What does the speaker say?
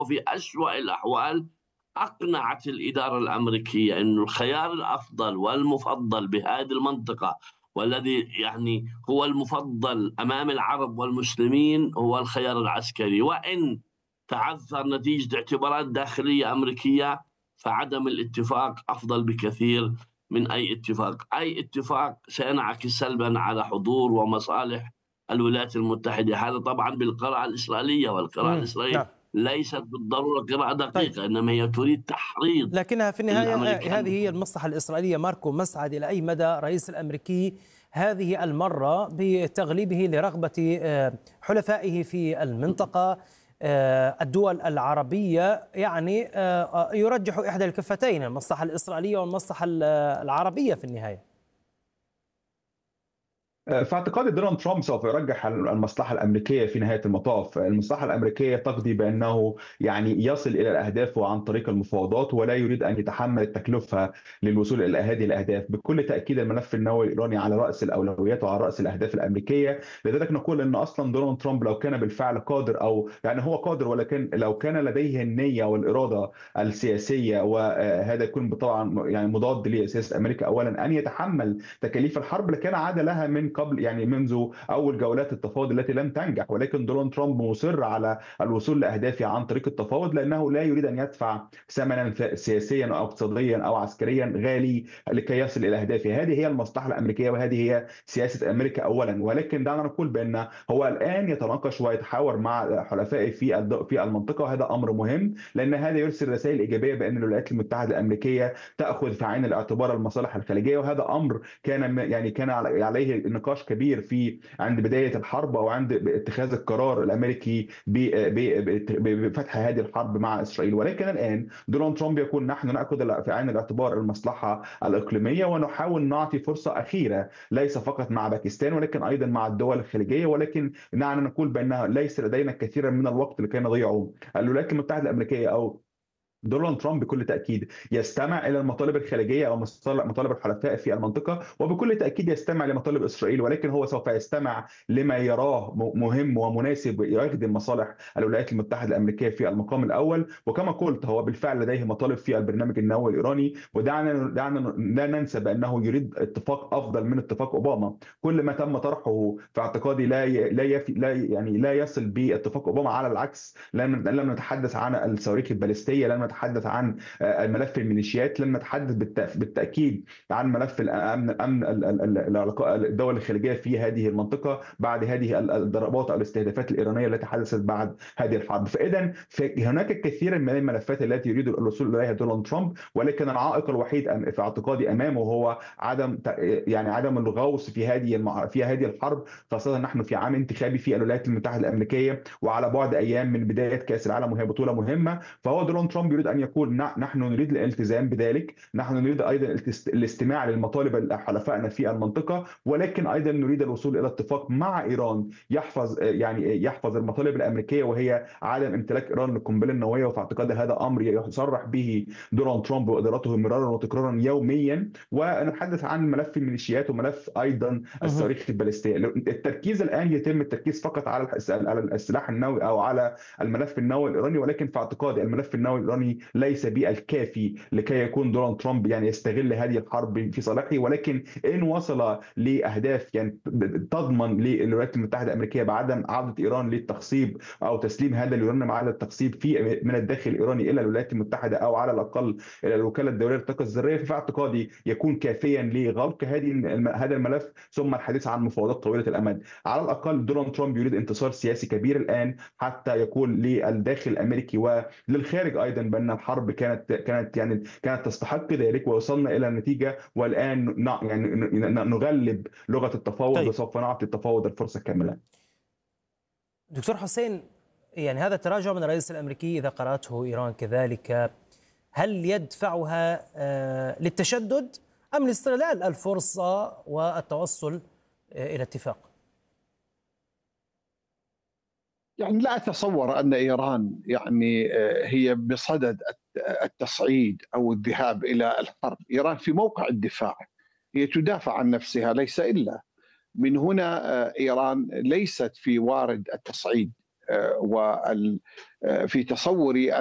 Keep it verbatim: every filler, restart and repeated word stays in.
وفي أسوأ الأحوال أقنعت الإدارة الأمريكية أنه الخيار الأفضل والمفضل بهذه المنطقة، والذي يعني هو المفضل أمام العرب والمسلمين، هو الخيار العسكري. وإن تعثر نتيجة اعتبارات داخلية أمريكية، فعدم الاتفاق أفضل بكثير من أي اتفاق. أي اتفاق سينعكس سلبا على حضور ومصالح الولايات المتحدة. هذا طبعا بالقراءة الإسرائيلية، والقراءة مم. نعم. الإسرائيلية ليست بالضرورة قراءة طيب، دقيقة، إنما هي تريد تحريض لكنها في النهاية آه، هذه الأمريكان. هي المصلحة الإسرائيلية. ماركو مسعد، إلى أي مدى الرئيس الأمريكي هذه المرة بتغليبه لرغبة آه، حلفائه في المنطقة، آه، الدول العربية، يعني آه، آه، يرجح إحدى الكفتين، المصلحة الإسرائيلية والمصلحة العربية في النهاية؟ في اعتقاد دونالد ترامب سوف يرجح المصلحة الأمريكية في نهاية المطاف. المصلحة الأمريكية تقضي بأنه يعني يصل إلى الأهداف عن طريق المفاوضات، ولا يريد أن يتحمل التكلفة للوصول إلى هذه الأهداف. بكل تأكيد الملف النووي الإيراني على رأس الأولويات وعلى رأس الأهداف الأمريكية. لذلك نقول أن أصلا دونالد ترامب لو كان بالفعل قادر، أو يعني هو قادر، ولكن لو كان لديه النية والإرادة السياسية، وهذا يكون طبعا يعني مضاد لسياسة أمريكا أولا، أن يتحمل تكاليف الحرب، لكان عاد لها من قبل، يعني منذ اول جولات التفاوض التي لم تنجح. ولكن دونالد ترامب مصر على الوصول لاهدافه عن طريق التفاوض، لانه لا يريد ان يدفع ثمنا سياسيا او اقتصاديا او عسكريا غالي لكي يصل الى اهدافه. هذه هي المصلحه الامريكيه، وهذه هي سياسه امريكا اولا. ولكن دعنا نقول بان هو الان يتناقش ويتحاور مع حلفائه في في المنطقه، وهذا امر مهم، لان هذا يرسل رسائل ايجابيه بان الولايات المتحده الامريكيه تاخذ في عين الاعتبار المصالح الخليجيه. وهذا امر كان يعني كان عليه نقاش كبير في عند بدايه الحرب، او عند اتخاذ القرار الامريكي بفتح هذه الحرب مع اسرائيل. ولكن الان دونالد ترامب يقول نحن ناخذ في عين الاعتبار المصلحه الاقليميه، ونحاول نعطي فرصه اخيره ليس فقط مع باكستان ولكن ايضا مع الدول الخليجيه. ولكن نحن نقول بان ليس لدينا كثيرا من الوقت لكي نضيعه. الولايات المتحده الامريكيه او دونالد ترامب بكل تأكيد يستمع إلى المطالب الخارجية أو مطالب الحلفاء في المنطقة، وبكل تأكيد يستمع لمطالب إسرائيل، ولكن هو سوف يستمع لما يراه مهم ومناسب يخدم مصالح الولايات المتحدة الأمريكية في المقام الأول. وكما قلت هو بالفعل لديه مطالب في البرنامج النووي الإيراني، ودعنا دعنا لا ننسى بأنه يريد اتفاق أفضل من اتفاق أوباما. كل ما تم طرحه في اعتقادي لا لا يفي لا يعني لا يصل باتفاق أوباما، على العكس. لم لم نتحدث عن الصواريخ البالستية، لم نتحدث عن ملف الميليشيات، لم نتحدث بالتاكيد عن ملف الامن امن الدول الخليجيه في هذه المنطقه بعد هذه الضربات او الاستهدافات الايرانيه التي حدثت بعد هذه الحرب. فاذا هناك كثير من الملفات التي يريد الوصول اليها دونالد ترامب، ولكن العائق الوحيد في اعتقادي امامه هو عدم يعني عدم الغوص في هذه في هذه الحرب، خاصه نحن في عام انتخابي في الولايات المتحده الامريكيه وعلى بعد ايام من بدايه كاس العالم، وهي بطوله مهمه. فهو دونالد ترامب يريد ان يقول نحن نريد الالتزام بذلك، نحن نريد ايضا الاستماع للمطالب حلفائنا في المنطقه، ولكن ايضا نريد الوصول الى اتفاق مع ايران يحفظ يعني يحفظ المطالب الامريكيه، وهي عدم امتلاك ايران للقنبله النوويه. وفي اعتقادي هذا امر يصرح به دونالد ترامب وادارته مرارا وتكرارا يوميا. ونتحدث عن ملف الميليشيات وملف ايضا الصواريخ البالستيه. التركيز الان يتم التركيز فقط على السلاح النووي او على الملف النووي الايراني، ولكن في اعتقادي الملف النووي الايراني ليس بالكافي لكي يكون دونالد ترامب يعني يستغل هذه الحرب في صالحه. ولكن ان وصل لاهداف يعني تضمن للولايات المتحده الامريكيه بعدم عوده ايران للتخصيب او تسليم هذا اليورانيوم على التخصيب في من الداخل الايراني الى الولايات المتحده او على الاقل الى الوكاله الدوليه للطاقه الذريه، في اعتقادي يكون كافيا لغلق هذه هذا الملف، ثم الحديث عن مفاوضات طويله الامد. على الاقل دونالد ترامب يريد انتصار سياسي كبير الان حتى يقول للداخل الامريكي وللخارج ايضا بان الحرب كانت كانت يعني كانت تستحق ذلك، ووصلنا الى النتيجه. والان يعني نغلب لغه التفاوض، طيب وسوف نعطي التفاوض الفرصه كامله. دكتور حسين، يعني هذا التراجع من الرئيس الامريكي اذا قراته ايران كذلك، هل يدفعها للتشدد ام لاستغلال الفرصه والتوصل الى اتفاق؟ يعني لا أتصور أن إيران يعني هي بصدد التصعيد أو الذهاب إلى الحرب. إيران في موقع الدفاع، هي تدافع عن نفسها ليس إلا. من هنا إيران ليست في وارد التصعيد وفي تصوري